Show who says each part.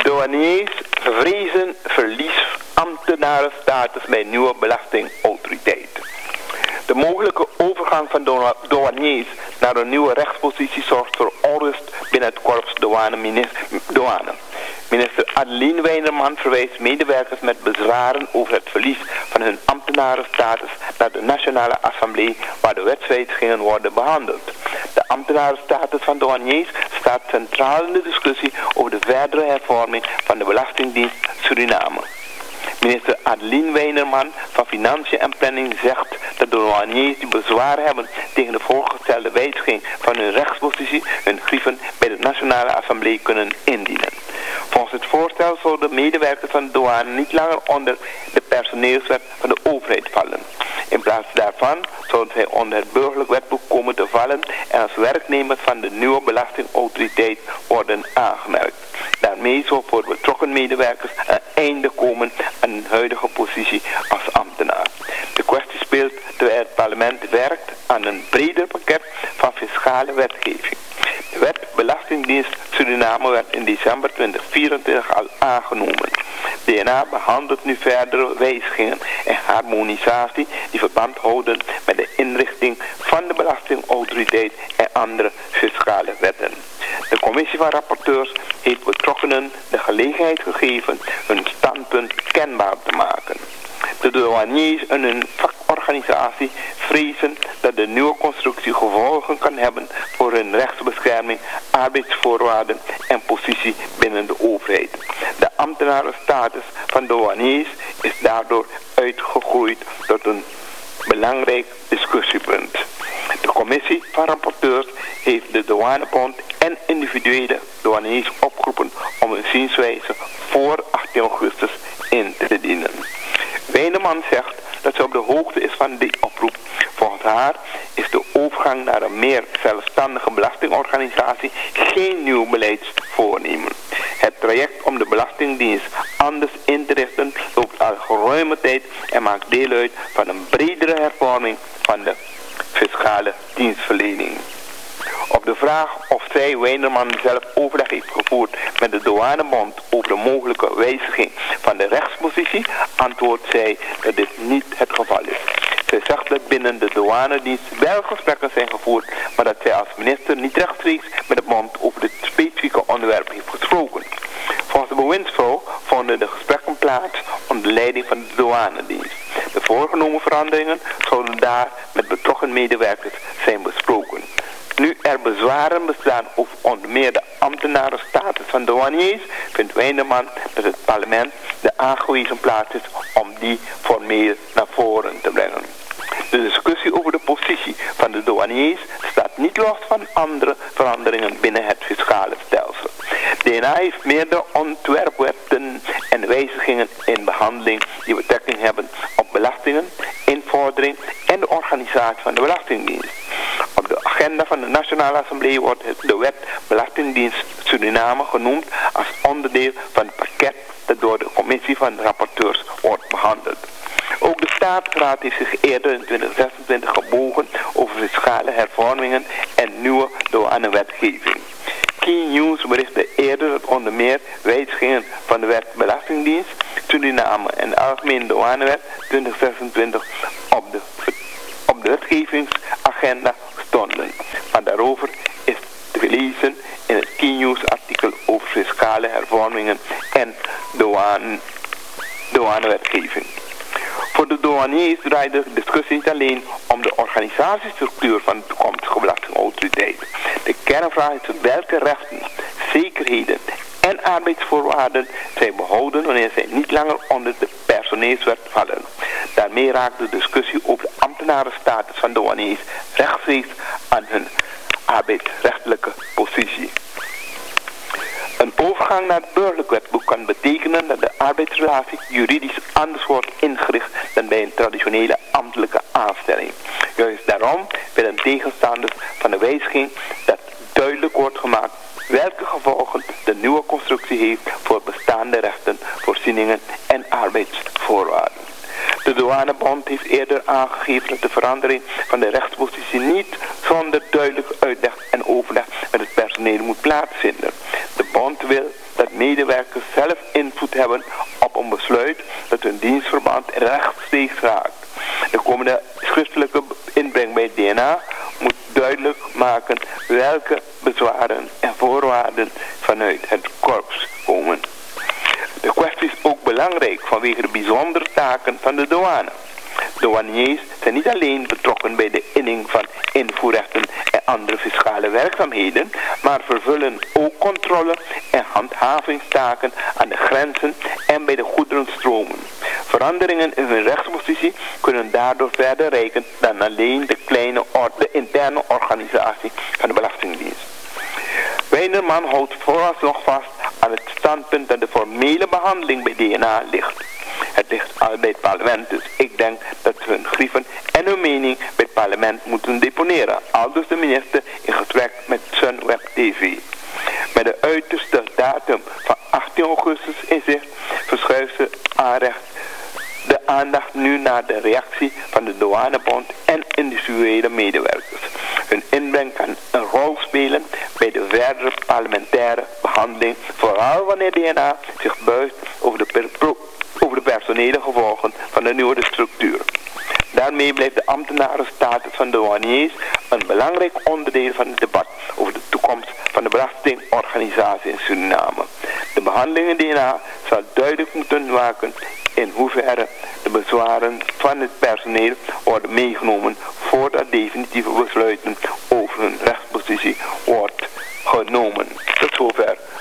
Speaker 1: Douaniers vrezen verlies ambtenarenstatus bij nieuwe belastingautoriteit. De mogelijke overgang van douaniers naar een nieuwe rechtspositie zorgt voor onrust binnen het korps douane. Minister Adeline Weinerman verwijst medewerkers met bezwaren over het verlies van hun ambtenarenstatus naar de Nationale Assemblée, waar de wetswijzigingen worden behandeld. De ambtenarenstatus van douaniers staat centraal in de discussie over de verdere hervorming van de Belastingdienst Suriname. Minister Adeline Weinerman van Financiën en Planning zegt dat douaniers die bezwaar hebben tegen de voorgestelde wijziging van hun rechtspositie hun grieven bij de Nationale Assemblée kunnen indienen. Volgens het voorstel zouden medewerkers van de douane niet langer onder de personeelswet van de overheid vallen. In plaats daarvan zouden zij onder het burgerlijk wetboek komen te vallen en als werknemers van de nieuwe belastingautoriteit worden aangemerkt. Daarmee zal voor betrokken medewerkers een einde komen aan hun huidige positie als ambtenaar. De kwestie speelt terwijl het parlement werkt aan een breder pakket van fiscale wetgeving. De wet Belastingdienst Suriname werd in december 2024 al aangenomen. DNA behandelt nu verdere wijzigingen en harmonisatie die verband houden met de inrichting van de belastingautoriteit en andere fiscale wetten. De commissie van rapporteurs heeft betrokkenen de gelegenheid gegeven hun standpunt kenbaar te maken. De douaniers en hun vakorganisatie vrezen dat de nieuwe constructie gevolgen kan hebben voor hun rechtsbescherming, arbeidsvoorwaarden en positie binnen de overheid. De ambtenarenstatus van douaniers is daardoor uitgegroeid tot een belangrijk discussiepunt. De commissie van rapporteurs heeft de douanebond en individuele douaniers opgeroepen om hun zienswijze voor 18 augustus in te dienen. Weinerman zegt dat ze op de hoogte is van die oproep. Volgens haar is de overgang naar een meer zelfstandige belastingorganisatie geen nieuw beleidsvoornemen. Het traject om de Belastingdienst anders in te richten loopt al geruime tijd en maakt deel uit van een bredere hervorming van de fiscale dienstverlening. Op de vraag of zij Weinerman zelf overleg heeft gevoerd met de douanebond over de mogelijke wijziging van de rechtspositie, antwoordt zij dat dit niet het geval is. Zij zegt dat binnen de douanedienst wel gesprekken zijn gevoerd, maar dat zij als minister niet rechtstreeks met de bond over dit specifieke onderwerp heeft gesproken. Volgens de bewindsvrouw vonden de gesprekken plaats onder leiding van de douanedienst. De voorgenomen veranderingen zouden daar met betrokken medewerkers zijn besproken. Nu er bezwaren bestaan over onder meer de ambtenarenstatus van douaniers, vindt Weinerman dat het parlement de aangewezen plaats is om die formeel naar voren te brengen. De discussie over de positie van de douaniers staat niet los van andere veranderingen binnen het fiscale stelsel. DNA heeft meerdere ontwerpwetten en wijzigingen in behandeling die betrekking hebben op belastingen, invordering en de organisatie van de Belastingdienst. Op de agenda van de Nationale Assemblée wordt de wet Belastingdienst Suriname genoemd als onderdeel van het pakket dat door de commissie van rapporteurs wordt behandeld. Ook de Staatsraad heeft zich eerder in 2026 gebogen over fiscale hervormingen en nieuwe douanewetgeving. Key News berichtte eerder dat onder meer wijzigingen van de wet Belastingdienst Suriname en de Algemene Douanewet 2026 op de wetgevingsagenda stonden. Maar daarover is te lezen in het Key News artikel over fiscale hervormingen en douanewetgeving. Voor de douaniers draait de discussie niet alleen om de organisatiestructuur van de toekomstige belastingautoriteit. De kernvraag is welke rechten, zekerheden en arbeidsvoorwaarden zij behouden wanneer zij niet langer onder de personeelswet vallen. Daarmee raakt de discussie over de ambtenarenstatus van douaniers rechtstreeks aan hun arbeidsrechtelijke positie. Een overgang naar het burgerlijk wetboek kan betekenen dat de arbeidsrelatie juridisch anders wordt ingericht dan bij een traditionele ambtelijke aanstelling. Juist daarom willen tegenstanders van de wijziging dat duidelijk wordt gemaakt welke gevolgen de nieuwe constructie heeft voor bestaande rechten, voorzieningen en arbeidsvoorwaarden. De douanebond heeft eerder aangegeven dat de verandering van de rechtspositie niet zonder duidelijk uitleg en overleg met het personeel moet plaatsvinden. De bond wil dat medewerkers zelf invloed hebben op een besluit dat hun dienstverband rechtstreeks raakt. De komende schriftelijke inbreng bij DNA moet duidelijk maken welke bezwaren en voorwaarden vanuit het korps komen. De kwestie is ook belangrijk vanwege de bijzondere taken van de douane. Douaniers zijn niet alleen betrokken bij de inning van invoerrechten en andere fiscale werkzaamheden, maar vervullen ook controle en handhavingstaken aan de grenzen en bij de goederenstromen. Veranderingen in hun rechtspositie kunnen daardoor verder reiken dan alleen de interne organisatie van de Belastingdienst. Wijnderman houdt vooralsnog vast aan het standpunt dat de formele behandeling bij DNA ligt. Het ligt al bij het parlement, dus ik denk dat ze hun grieven en hun mening bij het parlement moeten deponeren. Aldus de minister in gesprek met Sunweb TV. Met de uiterste datum van 18 augustus in zicht verschuift ze de aandacht nu naar de reactie van de douanebond en industriële medewerkers. Hun inbreng kan een rol spelen bij de verdere parlementaire behandeling, vooral wanneer DNA zich buigt over de personele gevolgen van de nieuwe structuur. Daarmee blijft de ambtenarenstatus van douaniers een belangrijk onderdeel van het debat over de toekomst van de belastingorganisatie in Suriname. De behandeling in DNA zal duidelijk moeten maken in hoeverre de bezwaren van het personeel worden meegenomen voordat definitieve besluiten over hun rechtspositie wordt genomen. Tot zover